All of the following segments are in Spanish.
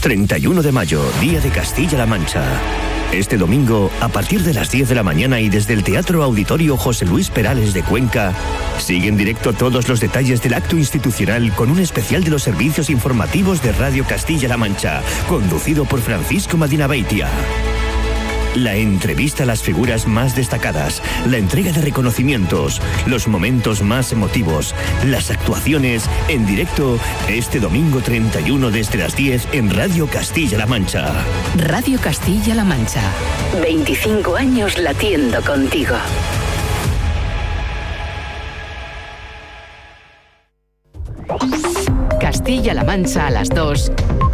31 de mayo, Día de Castilla-La Mancha. Este domingo, a partir de las 10 de la mañana y desde el Teatro Auditorio José Luis Perales de Cuenca, sigue en directo todos los detalles del acto institucional con un especial de los servicios informativos de Radio Castilla-La Mancha, conducido por Francisco Madinabeitia. La entrevista a las figuras más destacadas, la entrega de reconocimientos, los momentos más emotivos, las actuaciones en directo este domingo 31 desde las 10 en Radio Castilla-La Mancha. Radio Castilla-La Mancha. 25 años latiendo contigo. Castilla-La Mancha a las 2.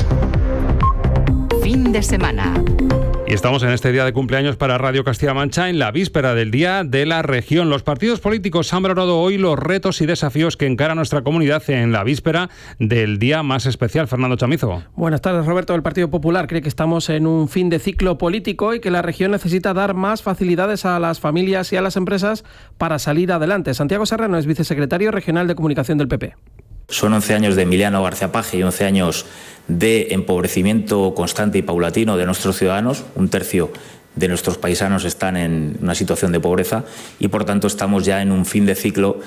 Fin de semana. Y estamos en este día de cumpleaños para Radio Castilla-La Mancha en la víspera del Día de la Región. Los partidos políticos han valorado hoy los retos y desafíos que encara nuestra comunidad en la víspera del día más especial. Fernando Chamizo. Buenas tardes, Roberto. El Partido Popular cree que estamos en un fin de ciclo político y que la región necesita dar más facilidades a las familias y a las empresas para salir adelante. Santiago Serrano es vicesecretario regional de comunicación del PP. Son 11 años de Emiliano García Paje y 11 años de empobrecimiento constante y paulatino de nuestros ciudadanos. Un tercio de nuestros paisanos están en una situación de pobreza y, por tanto, estamos ya en un fin de ciclo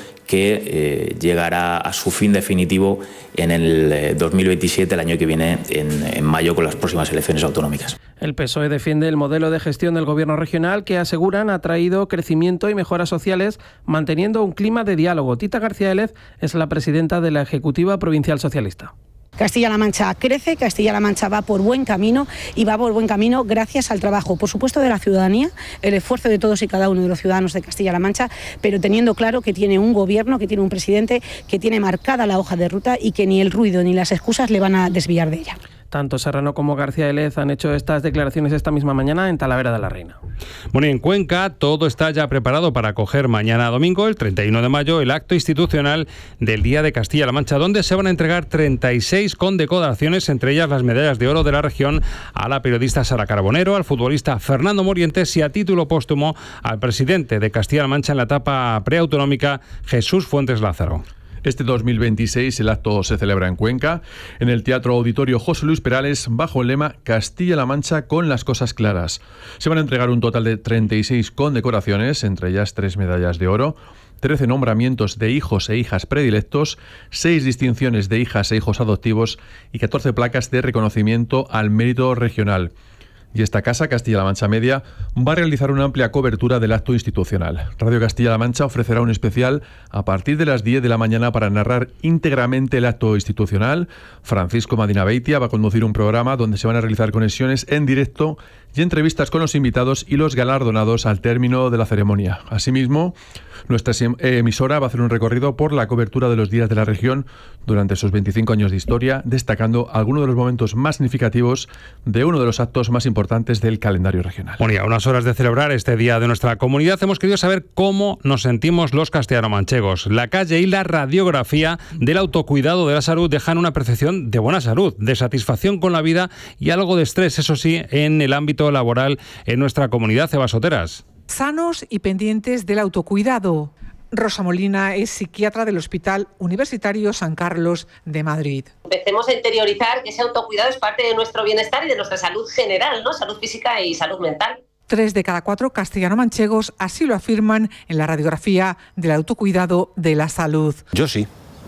que llegará a su fin definitivo en el 2027, el año que viene, en mayo, con las próximas elecciones autonómicas. El PSOE defiende el modelo de gestión del gobierno regional que, aseguran, ha traído crecimiento y mejoras sociales, manteniendo un clima de diálogo. Tita García Élez es la presidenta de la Ejecutiva Provincial Socialista. Castilla-La Mancha crece, Castilla-La Mancha va por buen camino y va por buen camino gracias al trabajo, por supuesto, de la ciudadanía, el esfuerzo de todos y cada uno de los ciudadanos de Castilla-La Mancha, pero teniendo claro que tiene un gobierno, que tiene un presidente, que tiene marcada la hoja de ruta y que ni el ruido ni las excusas le van a desviar de ella. Tanto Serrano como García Élez han hecho estas declaraciones esta misma mañana en Talavera de la Reina. Bueno, y en Cuenca todo está ya preparado para acoger mañana domingo, el 31 de mayo, el acto institucional del Día de Castilla-La Mancha, donde se van a entregar 36 condecoraciones, entre ellas las medallas de oro de la región a la periodista Sara Carbonero, al futbolista Fernando Morientes y, a título póstumo, al presidente de Castilla-La Mancha en la etapa preautonómica, Jesús Fuentes Lázaro. Este 2026 el acto se celebra en Cuenca, en el Teatro Auditorio José Luis Perales, bajo el lema Castilla-La Mancha con las cosas claras. Se van a entregar un total de 36 condecoraciones, entre ellas 3 medallas de oro, 13 nombramientos de hijos e hijas predilectos, 6 distinciones de hijas e hijos adoptivos y 14 placas de reconocimiento al mérito regional. Y esta casa, Castilla-La Mancha Media, va a realizar una amplia cobertura del acto institucional. Radio Castilla-La Mancha ofrecerá un especial a partir de las 10 de la mañana para narrar íntegramente el acto institucional. Francisco Madinabeitia va a conducir un programa donde se van a realizar conexiones en directo y entrevistas con los invitados y los galardonados al término de la ceremonia. Asimismo, nuestra emisora va a hacer un recorrido por la cobertura de los días de la región durante sus 25 años de historia, destacando algunos de los momentos más significativos de uno de los actos más importantes del calendario regional. Bueno, y a unas horas de celebrar este día de nuestra comunidad, hemos querido saber cómo nos sentimos los castellano-manchegos. La calle y la radiografía del autocuidado de la salud dejan una percepción de buena salud, de satisfacción con la vida y algo de estrés, eso sí, en el ámbito laboral en nuestra comunidad. Eva Soteras. Sanos y pendientes del autocuidado. Rosa Molina es psiquiatra del Hospital Universitario San Carlos de Madrid. Empecemos a interiorizar que ese autocuidado es parte de nuestro bienestar y de nuestra salud general, ¿no? Salud física y salud mental. 3 de cada 4 castellano-manchegos así lo afirman en la radiografía del autocuidado de la salud. Yo sí.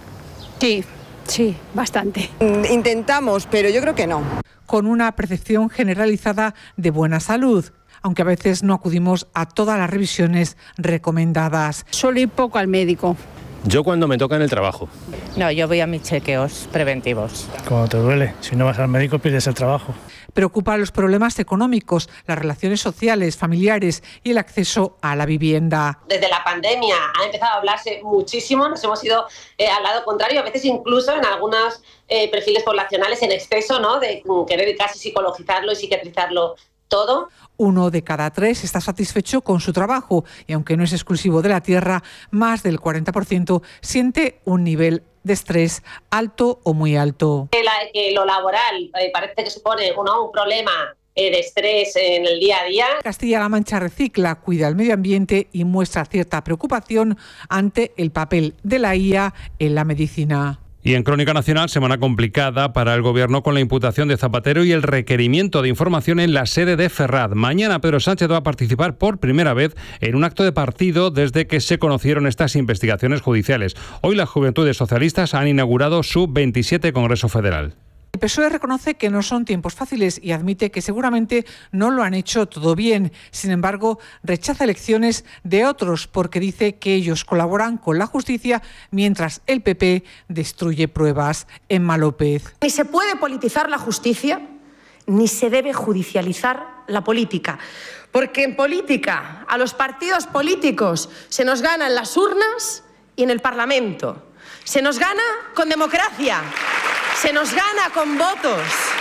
Sí, bastante. Intentamos, pero yo creo que no. Con una percepción generalizada de buena salud, aunque a veces no acudimos a todas las revisiones recomendadas. Suelo ir poco al médico. Yo cuando me toca en el trabajo. No, yo voy a mis chequeos preventivos. Cuando te duele, si no vas al médico pierdes el trabajo. Preocupan los problemas económicos, las relaciones sociales, familiares y el acceso a la vivienda. Desde la pandemia ha empezado a hablarse muchísimo, nos hemos ido al lado contrario, a veces incluso en algunos perfiles poblacionales en exceso, ¿no? De querer casi psicologizarlo y psiquiatrizarlo todo. 1 de cada 3 está satisfecho con su trabajo y, aunque no es exclusivo de la tierra, más del 40% siente un nivel de estrés alto o muy alto. Que lo laboral parece que supone un problema de estrés en el día a día. Castilla-La Mancha recicla, cuida el medio ambiente y muestra cierta preocupación ante el papel de la IA en la medicina. Y en Crónica Nacional, semana complicada para el Gobierno con la imputación de Zapatero y el requerimiento de información en la sede de Ferraz. Mañana Pedro Sánchez va a participar por primera vez en un acto de partido desde que se conocieron estas investigaciones judiciales. Hoy las Juventudes Socialistas han inaugurado su 27 Congreso Federal. El PSOE reconoce que no son tiempos fáciles y admite que seguramente no lo han hecho todo bien. Sin embargo, rechaza elecciones de otros porque dice que ellos colaboran con la justicia mientras el PP destruye pruebas. Emma López. Ni se puede politizar la justicia, ni se debe judicializar la política. Porque en política, a los partidos políticos se nos gana en las urnas y en el Parlamento. Se nos gana con democracia. Se nos gana con votos.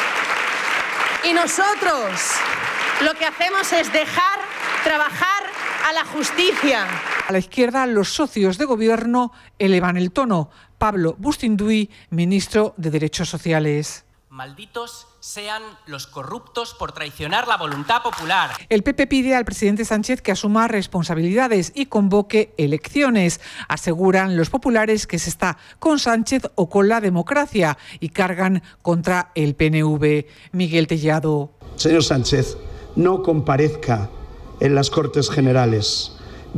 Y nosotros lo que hacemos es dejar trabajar a la justicia. A la izquierda, los socios de gobierno elevan el tono. Pablo Bustinduy, ministro de Derechos Sociales. Malditos sean los corruptos por traicionar la voluntad popular. El PP pide al presidente Sánchez que asuma responsabilidades y convoque elecciones. Aseguran los populares que se está con Sánchez o con la democracia y cargan contra el PNV. Miguel Tellado. Señor Sánchez, no comparezca en las Cortes Generales.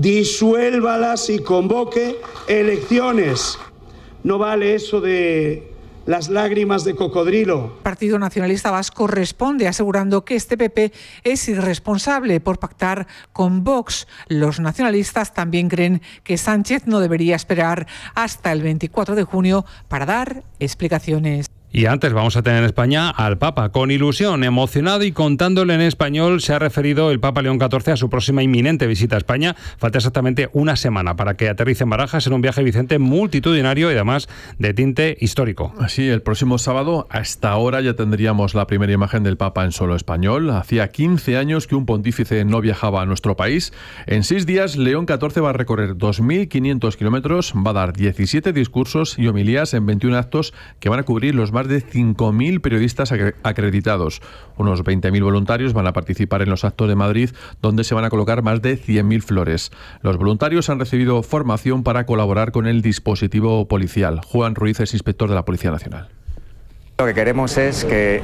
Disuélvalas y convoque elecciones. No vale eso de las lágrimas de cocodrilo. El Partido Nacionalista Vasco responde asegurando que este PP es irresponsable por pactar con Vox. Los nacionalistas también creen que Sánchez no debería esperar hasta el 24 de junio para dar explicaciones. Y antes vamos a tener en España al Papa. Con ilusión, emocionado y contándole en español, se ha referido el Papa León XIV a su próxima inminente visita a España. Falta exactamente una semana para que aterrice en Barajas en un viaje, Vicente, multitudinario y además de tinte histórico. Así, el próximo sábado, hasta ahora ya tendríamos la primera imagen del Papa en suelo español. Hacía 15 años que un pontífice no viajaba a nuestro país. En 6 días, León XIV va a recorrer 2.500 kilómetros, va a dar 17 discursos y homilías en 21 actos que van a cubrir los más de 5.000 periodistas acreditados. Unos 20.000 voluntarios van a participar en los actos de Madrid, donde se van a colocar más de 100.000 flores. Los voluntarios han recibido formación para colaborar con el dispositivo policial. Juan Ruiz es inspector de la Policía Nacional. Lo que queremos es que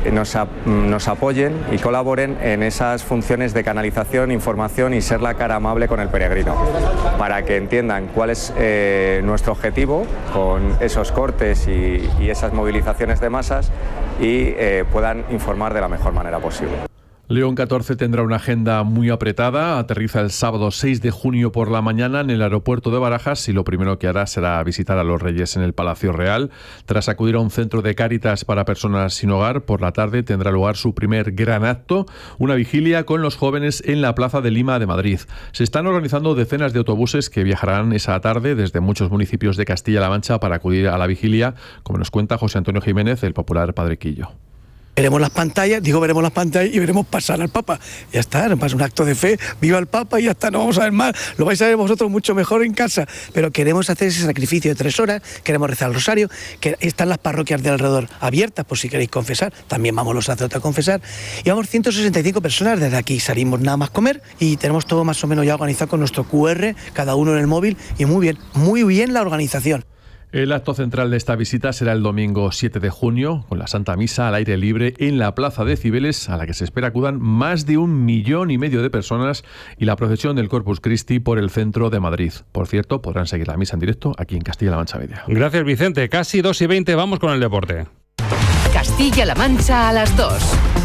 nos apoyen y colaboren en esas funciones de canalización, información y ser la cara amable con el peregrino, para que entiendan cuál es nuestro objetivo con esos cortes y esas movilizaciones de masas y puedan informar de la mejor manera posible. León XIV tendrá una agenda muy apretada. Aterriza el sábado 6 de junio por la mañana en el aeropuerto de Barajas y lo primero que hará será visitar a los Reyes en el Palacio Real. Tras acudir a un centro de Cáritas para personas sin hogar, por la tarde tendrá lugar su primer gran acto, una vigilia con los jóvenes en la Plaza de Lima de Madrid. Se están organizando decenas de autobuses que viajarán esa tarde desde muchos municipios de Castilla-La Mancha para acudir a la vigilia, como nos cuenta José Antonio Jiménez, el popular Padre Quillo. Veremos las pantallas y veremos pasar al Papa. Ya está, nos pasa un acto de fe, viva el Papa y ya está, no vamos a ver más. Lo vais a ver vosotros mucho mejor en casa. Pero queremos hacer ese sacrificio de 3 horas, queremos rezar el rosario, que están las parroquias de alrededor abiertas por si queréis confesar. También vamos los sacerdotes a confesar. Y vamos 165 personas desde aquí. Salimos nada más comer y tenemos todo más o menos ya organizado con nuestro QR, cada uno en el móvil y muy bien la organización. El acto central de esta visita será el domingo 7 de junio, con la Santa Misa al aire libre en la Plaza de Cibeles, a la que se espera acudan más de 1,5 millones de personas, y la procesión del Corpus Christi por el centro de Madrid. Por cierto, podrán seguir la misa en directo aquí en Castilla-La Mancha Media. Gracias, Vicente. Casi 2:20, vamos con el deporte. Castilla-La Mancha a las 2.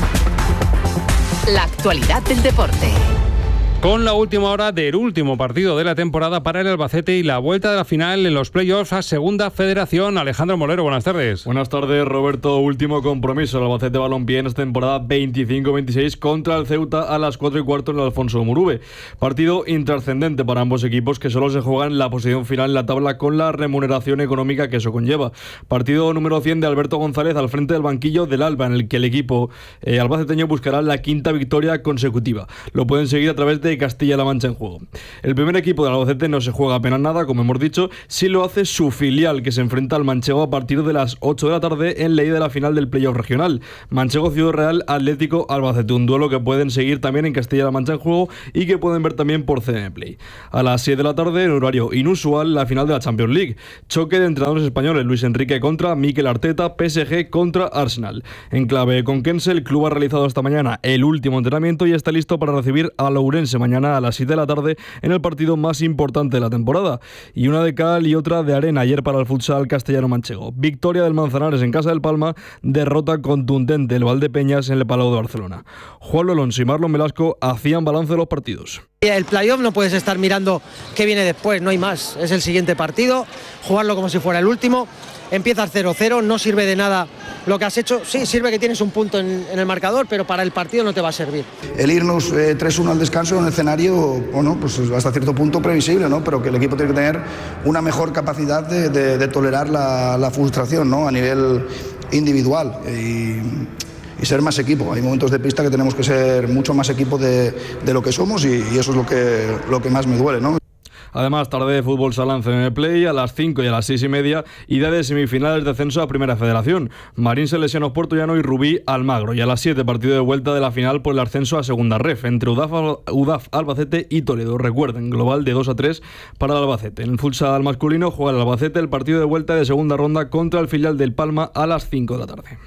La actualidad del deporte. Con la última hora del último partido de la temporada para el Albacete y la vuelta de la final en los playoffs a Segunda Federación. Alejandro Molero, buenas tardes. Buenas tardes, Roberto. Último compromiso. El Albacete Balompié en esta temporada 25-26 contra el Ceuta a las 4:15 en el Alfonso Murube. Partido intrascendente para ambos equipos que solo se juegan la posición final en la tabla con la remuneración económica que eso conlleva. Partido número 100 de Alberto González al frente del banquillo del Alba, en el que el equipo albaceteño buscará la 5ª victoria consecutiva. Lo pueden seguir a través de de Castilla-La Mancha en juego. El primer equipo del Albacete no se juega apenas nada, como hemos dicho, sí lo hace su filial, que se enfrenta al Manchego a partir de las 8 de la tarde en la ida de la final del playoff regional. Manchego Ciudad Real Atlético Albacete, un duelo que pueden seguir también en Castilla-La Mancha en juego y que pueden ver también por CM Play. A las 7 de la tarde, en horario inusual, la final de la Champions League. Choque de entrenadores españoles, Luis Enrique contra Mikel Arteta, PSG contra Arsenal. En clave conquense, el club ha realizado esta mañana el último entrenamiento y está listo para recibir a Ourense mañana a las 7 de la tarde en el partido más importante de la temporada. Y una de cal y otra de arena ayer para el futsal castellano-manchego. Victoria del Manzanares en casa del Palma, derrota contundente del Valdepeñas en el Palau de Barcelona. Juan Alonso y Marlon Velasco hacían balance de los partidos. El playoff no puedes estar mirando qué viene después, no hay más. Es el siguiente partido, jugarlo como si fuera el último. Empiezas 0-0, no sirve de nada lo que has hecho. Sí, sirve que tienes un punto en el marcador, pero para el partido no te va a servir. El irnos 3-1 al descanso en un escenario, bueno, pues hasta cierto punto previsible, ¿no? Pero que el equipo tiene que tener una mejor capacidad de tolerar la frustración, ¿no? A nivel individual y ser más equipo. Hay momentos de pista que tenemos que ser mucho más equipo de lo que somos y eso es lo que más me duele, ¿no? Además, tarde de fútbol sala en CM Play a las 5 y a las 6:30, ida de semifinales de ascenso a Primera Federación. Marín Salesianos Puerto Llano y Rubí Almagro. Y a las 7, partido de vuelta de la final por el ascenso a Segunda Ref, entre UDAF Albacete y Toledo. Recuerden, global de 2-3 para el Albacete. En el futsal masculino juega el Albacete el partido de vuelta de segunda ronda contra el filial del Palma a las 5 de la tarde.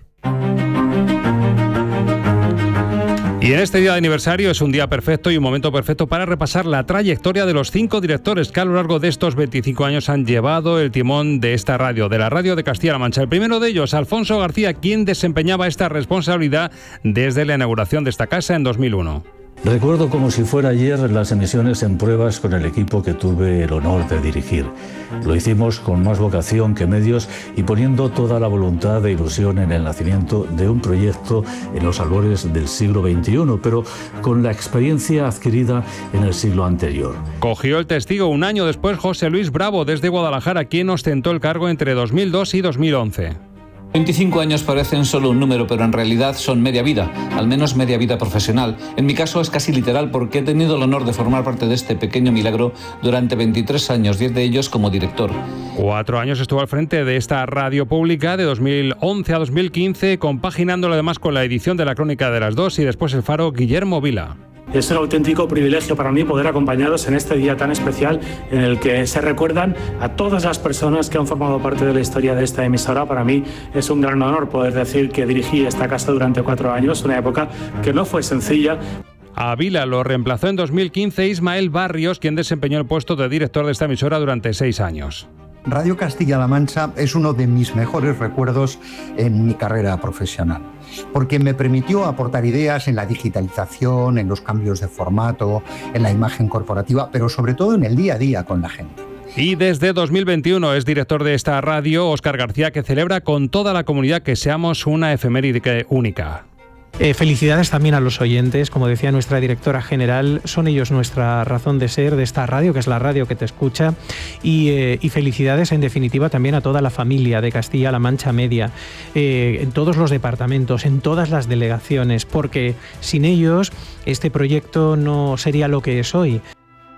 Y en este día de aniversario es un día perfecto y un momento perfecto para repasar la trayectoria de los 5 directores que a lo largo de estos 25 años han llevado el timón de esta radio, de la radio de Castilla-La Mancha. El primero de ellos, Alfonso García, quien desempeñaba esta responsabilidad desde la inauguración de esta casa en 2001. Recuerdo como si fuera ayer las emisiones en pruebas con el equipo que tuve el honor de dirigir. Lo hicimos con más vocación que medios y poniendo toda la voluntad e ilusión en el nacimiento de un proyecto en los albores del siglo XXI, pero con la experiencia adquirida en el siglo anterior. Cogió el testigo un año después José Luis Bravo desde Guadalajara, quien ostentó el cargo entre 2002 y 2011. 25 años parecen solo un número, pero en realidad son media vida, al menos media vida profesional. En mi caso es casi literal porque he tenido el honor de formar parte de este pequeño milagro durante 23 años, 10 de ellos como director. 4 años estuvo al frente de esta radio pública de 2011 a 2015, compaginándolo además con la edición de la Crónica de las 2 y después el Faro Guillermo Vila. Es un auténtico privilegio para mí poder acompañaros en este día tan especial en el que se recuerdan a todas las personas que han formado parte de la historia de esta emisora. Para mí es un gran honor poder decir que dirigí esta casa durante 4 años, una época que no fue sencilla. A Vila lo reemplazó en 2015 Ismael Barrios, quien desempeñó el puesto de director de esta emisora durante 6 años. Radio Castilla-La Mancha es uno de mis mejores recuerdos en mi carrera profesional, porque me permitió aportar ideas en la digitalización, en los cambios de formato, en la imagen corporativa, pero sobre todo en el día a día con la gente. Y desde 2021 es director de esta radio Óscar García, que celebra con toda la comunidad que seamos una efeméride única. Felicidades también a los oyentes, como decía nuestra directora general, son ellos nuestra razón de ser de esta radio, que es la radio que te escucha, y felicidades en definitiva también a toda la familia de Castilla-La Mancha Media, en todos los departamentos, en todas las delegaciones, porque sin ellos este proyecto no sería lo que es hoy.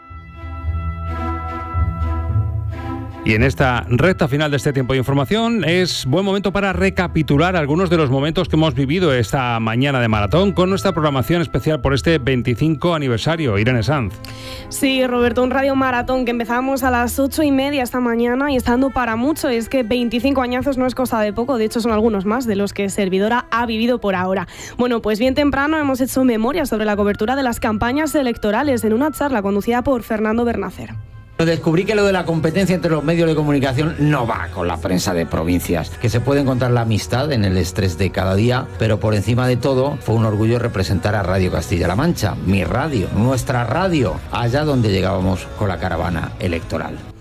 Y en esta recta final de este tiempo de información es buen momento para recapitular algunos de los momentos que hemos vivido esta mañana de maratón con nuestra programación especial por este 25 aniversario. Irene Sanz. Sí, Roberto, un radio maratón que empezamos a las 8:30 esta mañana y estando para mucho. Es que 25 añazos no es cosa de poco, de hecho son algunos más de los que Servidora ha vivido por ahora. Bueno, pues bien temprano hemos hecho memoria sobre la cobertura de las campañas electorales en una charla conducida por Fernando Bernacer. Descubrí que lo de la competencia entre los medios de comunicación no va con la prensa de provincias, que se puede encontrar la amistad en el estrés de cada día, pero por encima de todo fue un orgullo representar a Radio Castilla-La Mancha, mi radio, nuestra radio, allá donde llegábamos con la caravana electoral.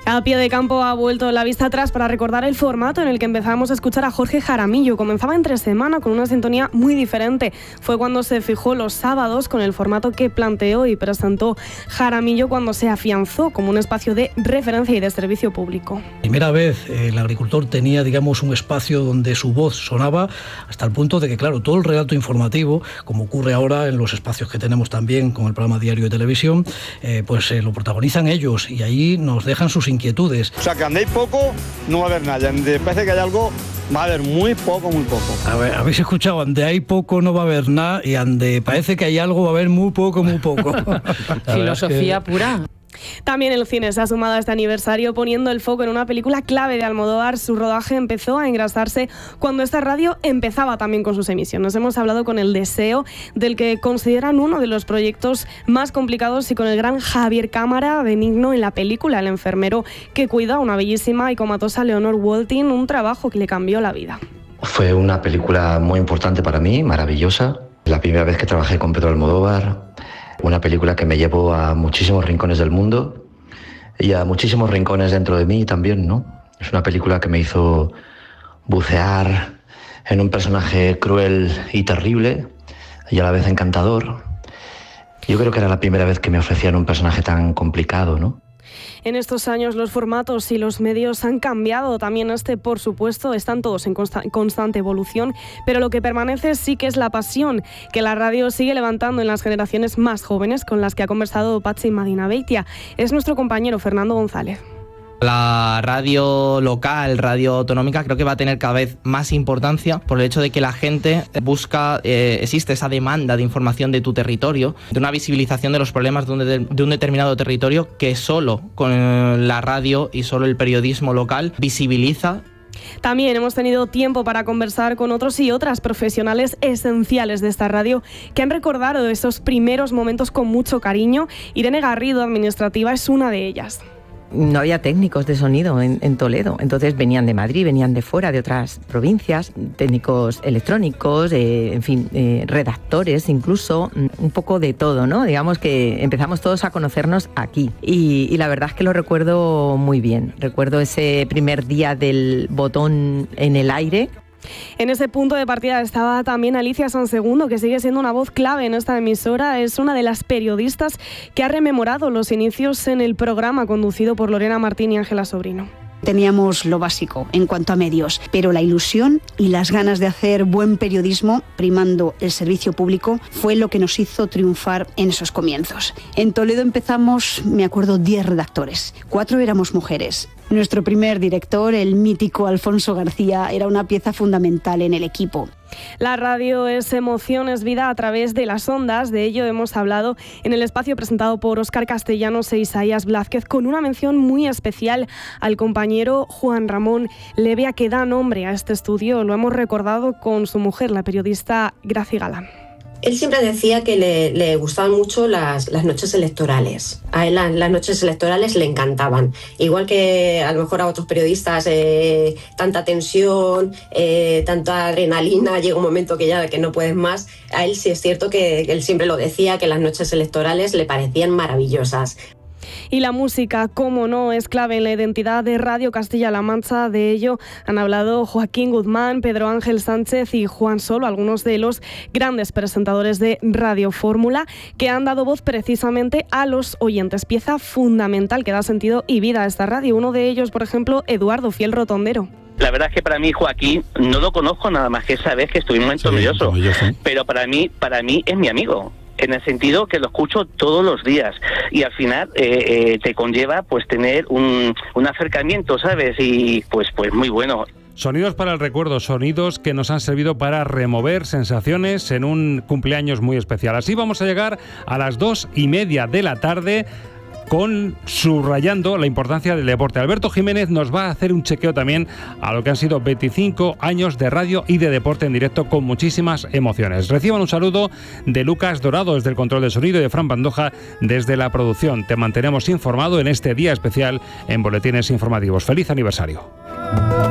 A Pie de Campo ha vuelto la vista atrás para recordar el formato en el que empezamos a escuchar a Jorge Jaramillo. Comenzaba entre semana con una sintonía muy diferente. Fue cuando se fijó los sábados con el formato que planteó y presentó Jaramillo cuando se afianzó como un espacio de referencia y de servicio público. Primera vez el agricultor tenía, digamos, un espacio donde su voz sonaba, hasta el punto de que, claro, todo el relato informativo, como ocurre ahora en los espacios que tenemos también con el programa diario de televisión, pues lo protagonizan ellos y ahí nos dejan sus inquietudes. O sea, que andéis poco, no va a haber nada. Donde parece que hay algo, va a haber muy poco, muy poco. A ver, habéis escuchado, donde hay poco no va a haber nada y donde parece que hay algo va a haber muy poco, muy poco. Filosofía pura. También el cine se ha sumado a este aniversario poniendo el foco en una película clave de Almodóvar. Su rodaje empezó a engrasarse cuando esta radio empezaba también con sus emisiones. Hemos hablado con El Deseo, del que consideran uno de los proyectos más complicados, y con el gran Javier Cámara, benigno en la película, el enfermero que cuida a una bellísima y comatosa Leonor Waltin, un trabajo que le cambió la vida. Fue una película muy importante para mí, maravillosa. La primera vez que trabajé con Pedro Almodóvar. Una película que me llevó a muchísimos rincones del mundo y a muchísimos rincones dentro de mí también, ¿no? Es una película que me hizo bucear en un personaje cruel y terrible y a la vez encantador. Yo creo que era la primera vez que me ofrecían un personaje tan complicado, ¿no? En estos años los formatos y los medios han cambiado, también por supuesto, están todos en constante evolución, pero lo que permanece sí que es la pasión que la radio sigue levantando en las generaciones más jóvenes, con las que ha conversado Patxi Madinabeitia. Es nuestro compañero Fernando González. La radio local, radio autonómica, creo que va a tener cada vez más importancia por el hecho de que la gente busca, existe esa demanda de información de tu territorio, de una visibilización de los problemas de un determinado territorio que solo con la radio y solo el periodismo local visibiliza. También hemos tenido tiempo para conversar con otros y otras profesionales esenciales de esta radio que han recordado esos primeros momentos con mucho cariño. Irene Garrido, administrativa, es una de ellas. No había técnicos de sonido en Toledo, entonces venían de Madrid, venían de fuera, de otras provincias, técnicos electrónicos, en fin, redactores incluso, un poco de todo, ¿no? Digamos que empezamos todos a conocernos aquí y la verdad es que lo recuerdo muy bien. Recuerdo ese primer día del botón en el aire. En ese punto de partida estaba también Alicia Sansegundo, que sigue siendo una voz clave en esta emisora. Es una de las periodistas que ha rememorado los inicios en el programa conducido por Lorena Martín y Ángela Sobrino. Teníamos lo básico en cuanto a medios, pero la ilusión y las ganas de hacer buen periodismo, primando el servicio público, fue lo que nos hizo triunfar en esos comienzos. En Toledo empezamos, me acuerdo, 10 redactores, 4 éramos mujeres. Nuestro primer director, el mítico Alfonso García, era una pieza fundamental en el equipo. La radio es emoción, es vida a través de las ondas. De ello hemos hablado en el espacio presentado por Óscar Castellanos e Isaías Blázquez, con una mención muy especial al compañero Juan Ramón Levia, que da nombre a este estudio. Lo hemos recordado con su mujer, la periodista Graci Galán. Él siempre decía que le gustaban mucho las noches electorales. A él las noches electorales le encantaban. Igual que a lo mejor a otros periodistas, tanta tensión, tanta adrenalina, llega un momento que no puedes más. A él sí es cierto que él siempre lo decía, que las noches electorales le parecían maravillosas. Y la música, cómo no, es clave en la identidad de Radio Castilla-La Mancha. De ello han hablado Joaquín Guzmán, Pedro Ángel Sánchez y Juan Solo, algunos de los grandes presentadores de Radio Fórmula, que han dado voz precisamente a los oyentes. Pieza fundamental que da sentido y vida a esta radio. Uno de ellos, por ejemplo, Eduardo Fiel Rotondero. La verdad es que para mí Joaquín no lo conozco nada más que esa vez que estuvimos en Tomelloso, pero para mí es mi amigo. En el sentido que lo escucho todos los días y al final te conlleva pues tener un acercamiento, ¿sabes? Y pues muy bueno. Sonidos para el recuerdo, sonidos que nos han servido para remover sensaciones en un cumpleaños muy especial. Así vamos a llegar a las 2:30 de la tarde, subrayando la importancia del deporte. Alberto Jiménez nos va a hacer un chequeo también a lo que han sido 25 años de radio y de deporte en directo con muchísimas emociones. Reciban un saludo de Lucas Dorado desde el control de sonido y de Fran Pandoja desde la producción. Te mantenemos informado en este día especial en Boletines Informativos. ¡Feliz aniversario!